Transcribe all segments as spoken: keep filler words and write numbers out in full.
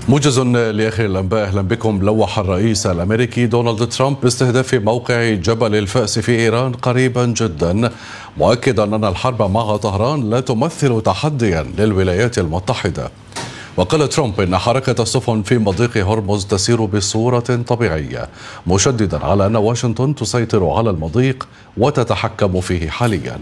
موجز لآخر الأنباء. أهلا بكم. لوح الرئيس الأمريكي دونالد ترامب باستهداف موقع جبل الفأس في إيران قريبا جدا، مؤكدا أن الحرب مع طهران لا تمثل تحديا للولايات المتحدة. وقال ترامب إن حركة السفن في مضيق هرمز تسير بصورة طبيعية، مشددا على أن واشنطن تسيطر على المضيق وتتحكم فيه حاليا.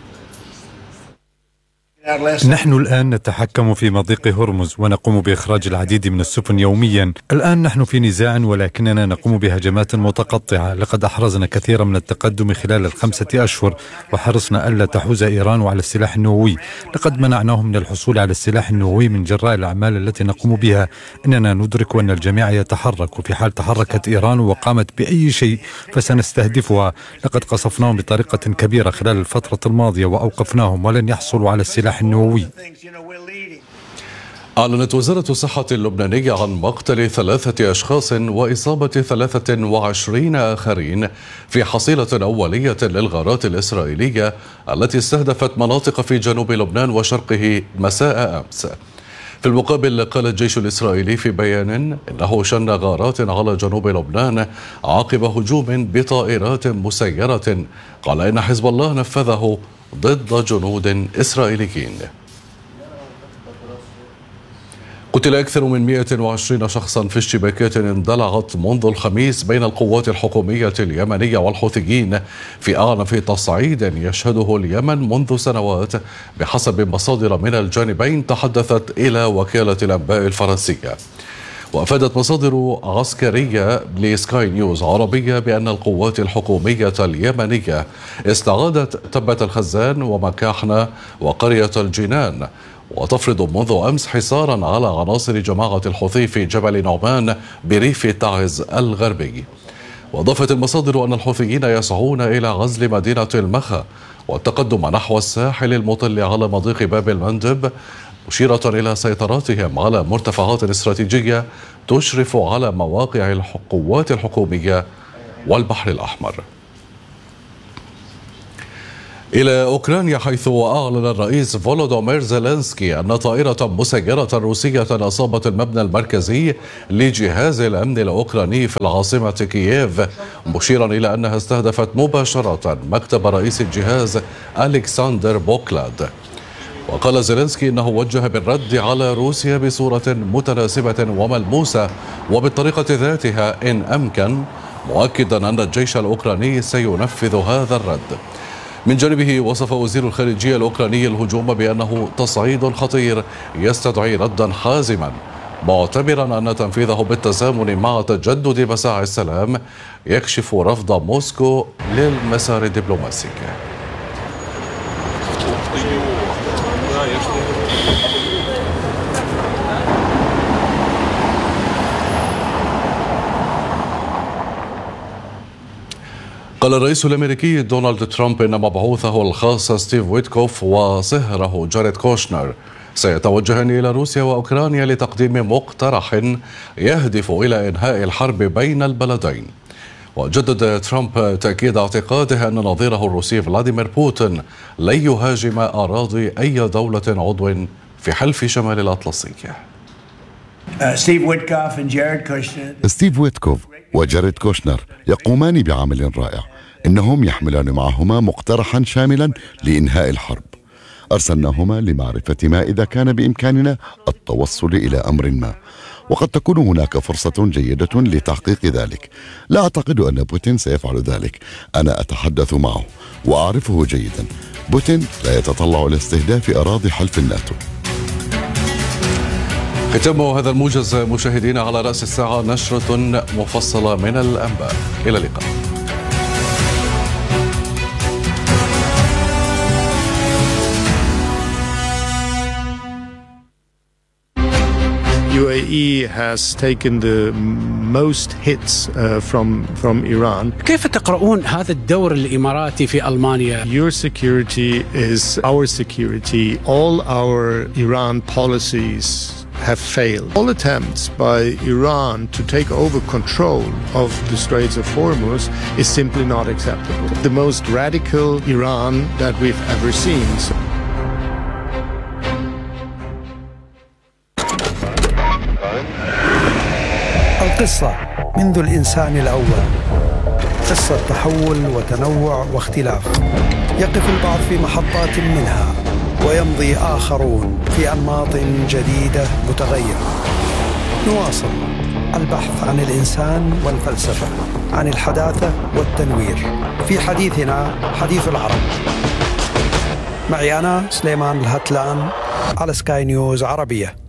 نحن الآن نتحكم في مضيق هرمز ونقوم بإخراج العديد من السفن يوميا. الآن نحن في نزاع ولكننا نقوم بهجمات متقطعة. لقد أحرزنا كثيرا من التقدم خلال الخمسة أشهر، وحرصنا ألا تحوز إيران على السلاح النووي. لقد منعناهم من الحصول على السلاح النووي من جراء الأعمال التي نقوم بها. إننا ندرك أن الجميع يتحرك، وفي حال تحركت إيران وقامت بأي شيء فسنستهدفها. لقد قصفناهم بطريقة كبيرة خلال الفترة الماضية وأوقفناهم، ولن يحصلوا على السلاح النووي. أعلنت وزارة الصحة اللبنانية عن مقتل ثلاثة أشخاص وإصابة ثلاثة وعشرين آخرين في حصيلة أولية للغارات الإسرائيلية التي استهدفت مناطق في جنوب لبنان وشرقه مساء أمس. في المقابل قال الجيش الإسرائيلي في بيان إنه شن غارات على جنوب لبنان عقب هجوم بطائرات مسيرة قال إن حزب الله نفذه ضد جنود إسرائيليين. قتل أكثر من مئة وعشرين شخصا في اشتباكات اندلعت منذ الخميس بين القوات الحكومية اليمنية والحوثيين في أعنف تصعيد يشهده اليمن منذ سنوات بحسب مصادر من الجانبين تحدثت إلى وكالة الأنباء الفرنسية. وأفادت مصادر عسكرية لسكاي نيوز عربية بأن القوات الحكومية اليمنية استعادت تبة الخزان ومكاحنة وقرية الجنان، وتفرض منذ أمس حصارا على عناصر جماعة الحوثي في جبل نعمان بريف تعز الغربي. وأضافت المصادر أن الحوثيين يسعون إلى غزل مدينة المخا والتقدم نحو الساحل المطل على مضيق باب المندب، مشيرة إلى سيطرتهم على مرتفعات استراتيجية تشرف على مواقع القوات الحكومية والبحر الأحمر. إلى أوكرانيا، حيث أعلن الرئيس فولودومير زيلينسكي أن طائرة مسيرة روسية أصابت المبنى المركزي لجهاز الأمن الأوكراني في العاصمة كييف، مشيرا إلى أنها استهدفت مباشرة مكتب رئيس الجهاز ألكسندر بوكلاد. وقال زيلينسكي إنه وجه بالرد على روسيا بصورة متناسبة وملموسة وبالطريقة ذاتها إن أمكن، مؤكدا أن الجيش الأوكراني سينفذ هذا الرد. من جانبه وصف وزير الخارجية الأوكراني الهجوم بأنه تصعيد خطير يستدعي ردا حازما، معتبرا أن تنفيذه بالتزامن مع تجدد مساعي السلام يكشف رفض موسكو للمسار الدبلوماسي. قال الرئيس الأمريكي دونالد ترامب إن مبعوثه الخاص ستيف ويتكوف وصهره جاريد كوشنر سيتوجهان إلى روسيا وأوكرانيا لتقديم مقترح يهدف إلى إنهاء الحرب بين البلدين. وجدد ترامب تأكيد اعتقاده أن نظيره الروسي فلاديمير بوتين لن يهاجم أراضي أي دولة عضو في حلف شمال الأطلسي. ستيف ويتكوف وجاريد كوشنر يقومان بعمل رائع، إنهم يحملان معهما مقترحا شاملا لإنهاء الحرب. أرسلناهما لمعرفة ما إذا كان بإمكاننا التوصل إلى أمر ما، وقد تكون هناك فرصة جيدة لتحقيق ذلك. لا أعتقد أن بوتين سيفعل ذلك، أنا أتحدث معه وأعرفه جيدا. بوتين لا يتطلع لاستهداف أراضي حلف الناتو. ختام هذا الموجز مشاهدينا. على رأس الساعة نشرة مفصلة من الأنباء. إلى اللقاء. U A E has taken the most hits uh, from from Iran. كيف تقرؤون هذا الدور الإماراتي في ألمانيا؟ Your security is our security. All our Iran policies have failed. All attempts by Iran to take over control of the Straits of Hormuz is simply not acceptable. The most radical Iran that we've ever seen. So القصة منذ الإنسان الأول، قصة تحول وتنوع واختلاف. يقف البعض في محطات منها ويمضي آخرون في أنماط جديدة متغيرة. نواصل البحث عن الإنسان والفلسفة، عن الحداثة والتنوير في حديثنا حديث العرب. معي أنا سليمان الهتلان على سكاي نيوز عربية.